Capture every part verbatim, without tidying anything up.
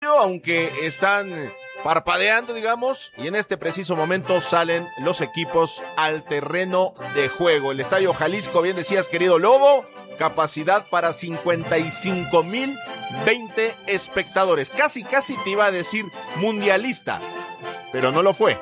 estadio, aunque están parpadeando, digamos, y en este preciso momento salen los equipos al terreno de juego. El Estadio Jalisco, bien decías, querido Lobo, capacidad para cincuenta y cinco mil veinte espectadores. Casi, casi te iba a decir mundialista, pero no lo fue.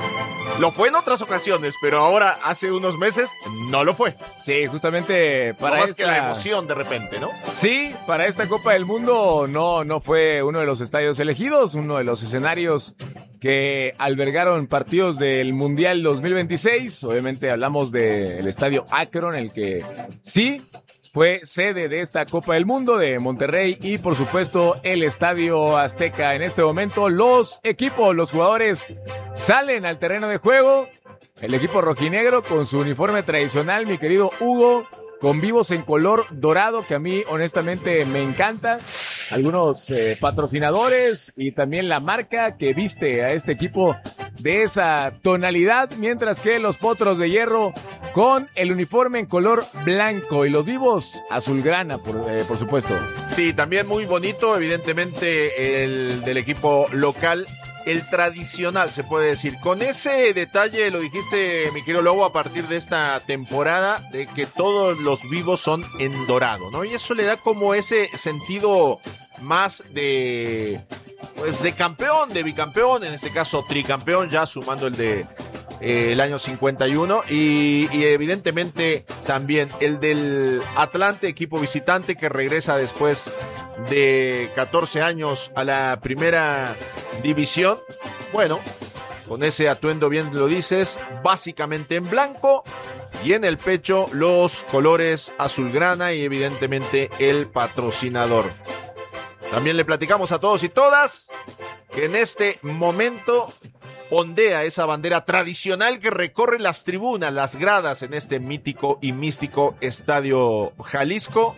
Lo fue en otras ocasiones, pero ahora, hace unos meses, no lo fue. Sí, justamente para no más esta... que la emoción de repente, ¿no? Sí, para esta Copa del Mundo no, no fue uno de los estadios elegidos, uno de los escenarios que albergaron partidos del Mundial dos mil veintiséis. Obviamente hablamos del Estadio Akron, el que sí fue sede de esta Copa del Mundo de Monterrey, y por supuesto el Estadio Azteca. En este momento los equipos, los jugadores salen al terreno de juego. El equipo rojinegro con su uniforme tradicional, mi querido Hugo, con vivos en color dorado, que a mí honestamente me encanta. Algunos eh, patrocinadores y también la marca que viste a este equipo de esa tonalidad, mientras que los Potros de Hierro con el uniforme en color blanco y los vivos azulgrana, por, eh, por supuesto. Sí, también muy bonito, evidentemente el del equipo local, el tradicional se puede decir. Con ese detalle, lo dijiste mi querido Lobo, a partir de esta temporada, de que todos los vivos son en dorado, ¿no? Y eso le da como ese sentido más de, pues, de campeón, de bicampeón, en este caso tricampeón, ya sumando el de eh, el año cincuenta y uno, y, y evidentemente también el del Atlante, equipo visitante que regresa después de catorce años a la primera división. Bueno, con ese atuendo, bien lo dices, básicamente en blanco, y en el pecho los colores azulgrana y evidentemente el patrocinador. También le platicamos a todos y todas que en este momento ondea esa bandera tradicional que recorre las tribunas, las gradas en este mítico y místico Estadio Jalisco.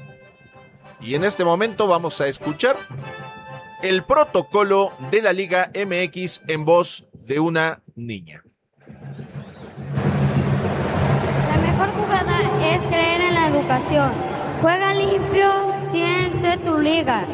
Y en este momento vamos a escuchar el protocolo de la Liga M X en voz de una niña. La mejor jugada es creer en la educación. Juega limpio, siente tu liga.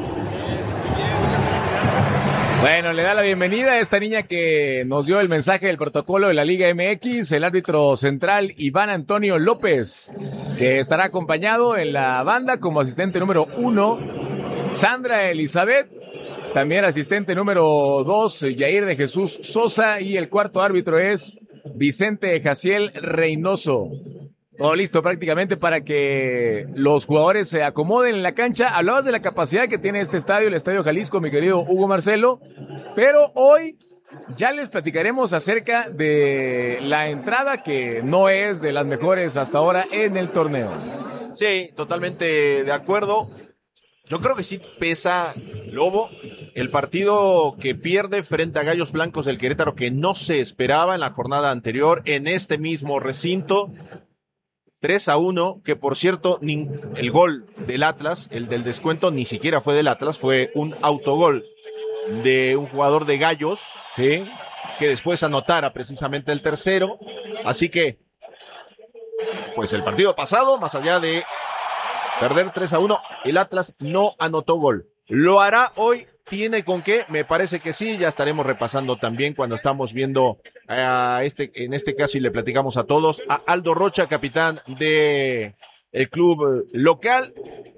Bueno, le da la bienvenida a esta niña que nos dio el mensaje del protocolo de la Liga M X, el árbitro central Iván Antonio López, que estará acompañado en la banda como asistente número uno, Sandra Elizabeth, también asistente número dos, Yair de Jesús Sosa, y el cuarto árbitro es Vicente Jaciel Reynoso. Todo listo prácticamente para que los jugadores se acomoden en la cancha. Hablabas de la capacidad que tiene este estadio, el Estadio Jalisco, mi querido Hugo Marcelo, pero hoy ya les platicaremos acerca de la entrada, que no es de las mejores hasta ahora en el torneo. Sí, totalmente de acuerdo. Yo creo que sí pesa, Lobo, el partido que pierde frente a Gallos Blancos del Querétaro, que no se esperaba en la jornada anterior, en este mismo recinto. tres a uno, que por cierto, ni, el gol del Atlas, el del descuento, ni siquiera fue del Atlas, fue un autogol de un jugador de Gallos, sí, que después anotara precisamente el tercero. Así que, pues el partido pasado, más allá de perder tres a uno, el Atlas no anotó gol. ¿Lo hará hoy? ¿Tiene con qué? Me parece que sí, ya estaremos repasando también cuando estamos viendo a este, en este caso, y le platicamos a todos, a Aldo Rocha, capitán de el club local,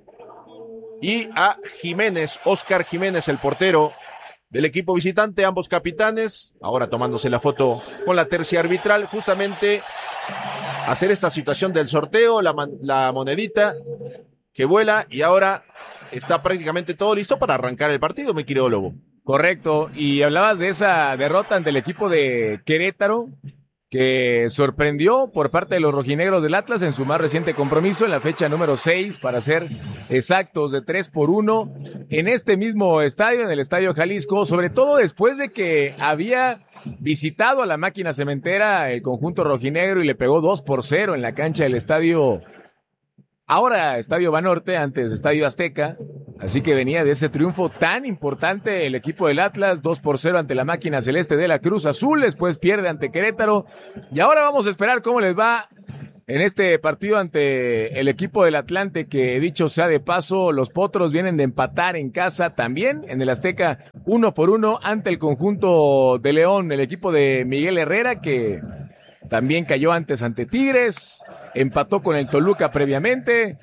y a Jiménez, Oscar Jiménez, el portero del equipo visitante, ambos capitanes, ahora tomándose la foto con la tercia arbitral, justamente hacer esta situación del sorteo, la, la monedita que vuela, y ahora está prácticamente todo listo para arrancar el partido, mi querido Lobo. Correcto, y hablabas de esa derrota ante el equipo de Querétaro, que sorprendió por parte de los rojinegros del Atlas en su más reciente compromiso, en la fecha número seis, para ser exactos, de tres por uno, en este mismo estadio, en el Estadio Jalisco, sobre todo después de que había visitado a la máquina cementera el conjunto rojinegro y le pegó dos por cero en la cancha del estadio, ahora Estadio Banorte, antes Estadio Azteca. Así que venía de ese triunfo tan importante el equipo del Atlas, dos por cero ante la máquina celeste de la Cruz Azul, después pierde ante Querétaro, y ahora vamos a esperar cómo les va en este partido ante el equipo del Atlante, que dicho sea de paso, los Potros vienen de empatar en casa también en el Azteca uno por uno ante el conjunto de León, el equipo de Miguel Herrera, que también cayó antes ante Tigres, empató con el Toluca previamente.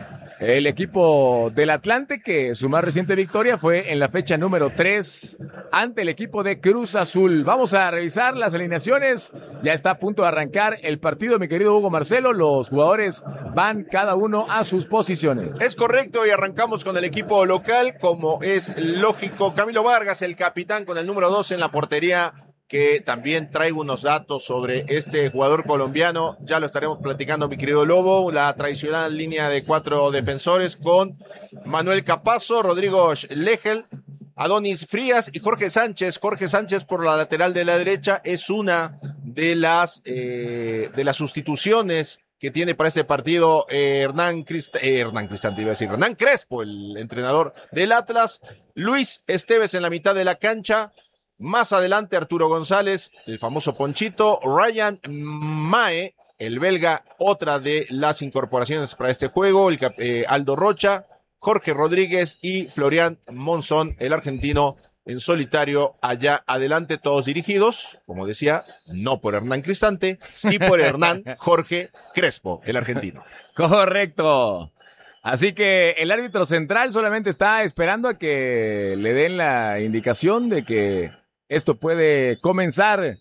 El equipo del Atlante, que su más reciente victoria fue en la fecha número tres ante el equipo de Cruz Azul. Vamos a revisar las alineaciones. Ya está a punto de arrancar el partido, mi querido Hugo Marcelo. Los jugadores van cada uno a sus posiciones. Es correcto, y arrancamos con el equipo local, como es lógico. Camilo Vargas, el capitán, con el número dos en la portería, que también traigo unos datos sobre este jugador colombiano. Ya lo estaremos platicando, mi querido Lobo. La tradicional línea de cuatro defensores con Manuel Capazo, Rodrigo Schlegel, Adonis Frías y Jorge Sánchez. Jorge Sánchez por la lateral de la derecha es una de las, eh, de las sustituciones que tiene para este partido eh, Hernán Crist eh, Hernán Cristante, iba a decir Hernán Crespo, el entrenador del Atlas. Luis Esteves en la mitad de la cancha. Más adelante Arturo González, el famoso Ponchito, Ryan Mae, el belga, otra de las incorporaciones para este juego, el, eh, Aldo Rocha, Jorge Rodríguez y Florian Monzón, el argentino, en solitario allá adelante, todos dirigidos, como decía, no por Hernán Cristante, sí por Hernán Jorge Crespo, el argentino. Correcto. Así que el árbitro central solamente está esperando a que le den la indicación de que esto puede comenzar.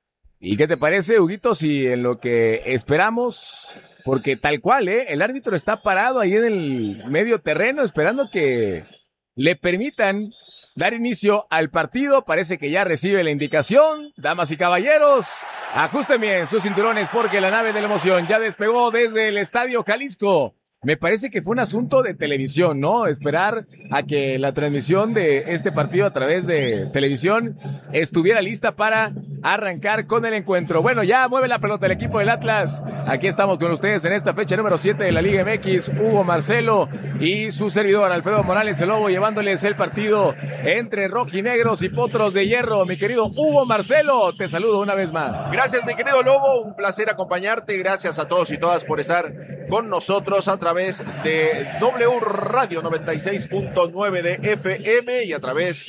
¿Y qué te parece, Huguito, si en lo que esperamos, porque tal cual, ¿eh? El árbitro está parado ahí en el medio terreno esperando que le permitan dar inicio al partido? Parece que ya recibe la indicación. Damas y caballeros, ajusten bien sus cinturones porque la nave de la emoción ya despegó desde el Estadio Jalisco. Me parece que fue un asunto de televisión, ¿no? Esperar a que la transmisión de este partido a través de televisión estuviera lista para arrancar con el encuentro. Bueno, ya mueve la pelota el equipo del Atlas. Aquí estamos con ustedes en esta fecha número siete de la Liga M X. Hugo Marcelo y su servidor Alfredo Morales el Lobo, llevándoles el partido entre rojinegros y potros de hierro. Mi querido Hugo Marcelo, te saludo una vez más. Gracias, mi querido Lobo. Un placer acompañarte. Gracias a todos y todas por estar con nosotros a través de W Radio noventa y seis punto nueve de F M y a través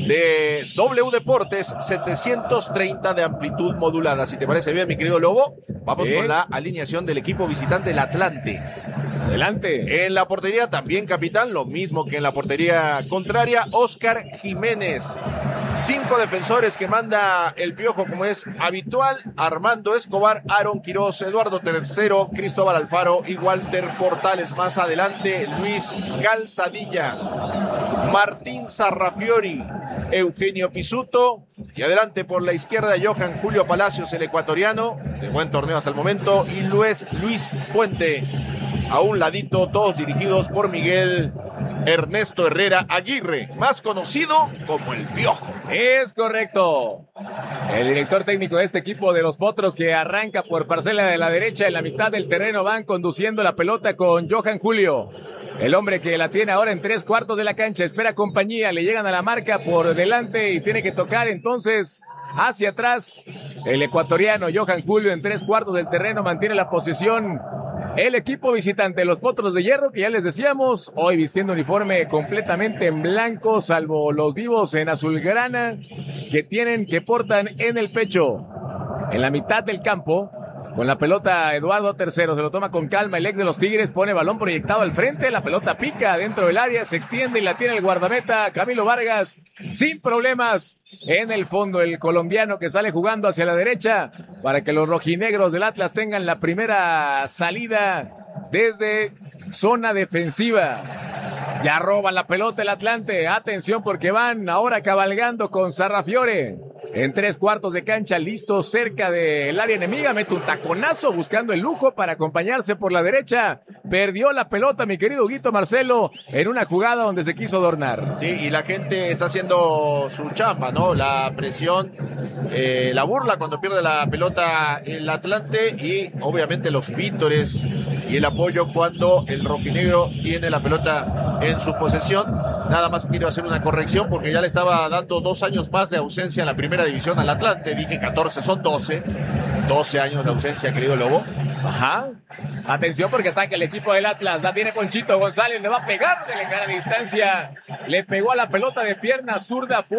de W Deportes setecientos treinta de amplitud modulada. Si te parece bien, mi querido Lobo, vamos ¿Eh? con la alineación del equipo visitante del Atlante. Adelante. En la portería también capitán, lo mismo que en la portería contraria, Oscar Jiménez. Cinco defensores que manda el Piojo como es habitual: Armando Escobar, Aaron Quiroz, Eduardo Tercero, Cristóbal Alfaro y Walter Portales. Más adelante, Luis Calzadilla, Martín Sarrafiori, Eugenio Pisuto, y adelante por la izquierda Johan Julio Palacios, el ecuatoriano, de buen torneo hasta el momento, y Luis, Luis Puente. A un ladito, todos dirigidos por Miguel Ernesto Herrera Aguirre, más conocido como el Piojo. Es correcto. El director técnico de este equipo de los Potros, que arranca por parcela de la derecha en la mitad del terreno, van conduciendo la pelota con Johan Julio. El hombre que la tiene ahora en tres cuartos de la cancha, espera compañía, le llegan a la marca por delante y tiene que tocar entonces hacia atrás. El ecuatoriano Johan Julio en tres cuartos del terreno mantiene la posición. El equipo visitante, los Potros de Hierro, que ya les decíamos, hoy vistiendo uniforme completamente en blanco, salvo los vivos en azulgrana que tienen, que portan en el pecho. En la mitad del campo, con la pelota Eduardo Tercero, se lo toma con calma el ex de los Tigres, pone balón proyectado al frente, la pelota pica dentro del área, se extiende y la tiene el guardameta Camilo Vargas, sin problemas. En el fondo, el colombiano que sale jugando hacia la derecha para que los rojinegros del Atlas tengan la primera salida desde zona defensiva. Ya roba la pelota el Atlante. Atención porque van ahora cabalgando con Sarrafiore. En tres cuartos de cancha, listo cerca del área enemiga. Mete un taconazo buscando el lujo para acompañarse por la derecha. Perdió la pelota, mi querido Huguito Marcelo, en una jugada donde se quiso adornar. Sí, y la gente está haciendo su chamba, ¿no? La presión, eh, la burla cuando pierde la pelota el Atlante y obviamente los vítores y el apoyo cuando el rojinegro tiene la pelota en su posesión. Nada más quiero hacer una corrección porque ya le estaba dando dos años más de ausencia en la primera división al Atlante. Dije catorce, son doce. doce años de ausencia, querido Lobo. Ajá. Atención porque ataca el equipo del Atlas. La tiene Ponchito González. Le va a pegar de la distancia. Le pegó a la pelota de pierna zurda.